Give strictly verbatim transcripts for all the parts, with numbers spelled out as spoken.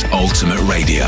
Ultimate Radio.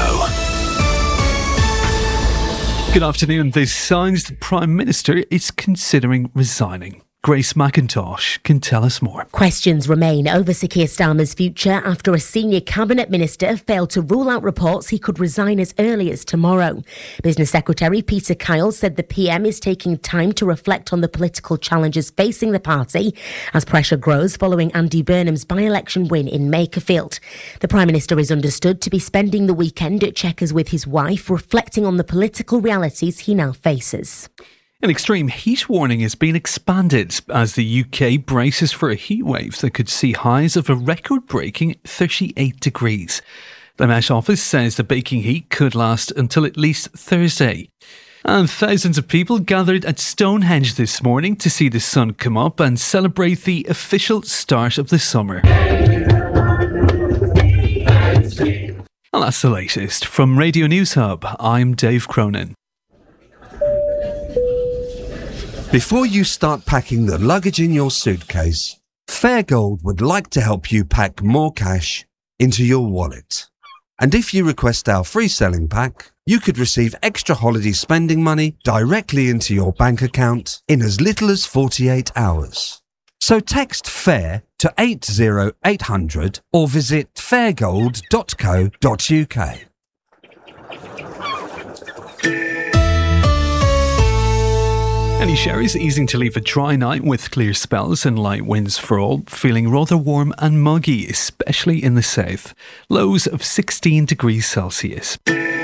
Good afternoon. There's signs the Prime Minister is considering resigning. Grace McIntosh can tell us more. Questions remain over Sir Keir Starmer's future after a senior cabinet minister failed to rule out reports he could resign as early as tomorrow. Business Secretary Peter Kyle said the P M is taking time to reflect on the political challenges facing the party as pressure grows following Andy Burnham's by-election win in Makerfield. The Prime Minister is understood to be spending the weekend at Chequers with his wife, reflecting on the political realities he now faces. An extreme heat warning has been expanded as the U K braces for a heatwave that could see highs of a record-breaking thirty-eight degrees. The Met Office says the baking heat could last until at least Thursday. And thousands of people gathered at Stonehenge this morning to see the sun come up and celebrate the official start of the summer. Well, that's the latest. From Radio News Hub, I'm Dave Cronin. Before you start packing the luggage in your suitcase, Fairgold would like to help you pack more cash into your wallet. And if you request our free selling pack, you could receive extra holiday spending money directly into your bank account in as little as forty-eight hours. So text FAIR to eight zero eight hundred or visit fairgold dot co dot uk. Any Sherry's easing to leave a dry night with clear spells and light winds for all, feeling rather warm and muggy, especially in the south. Lows of sixteen degrees Celsius.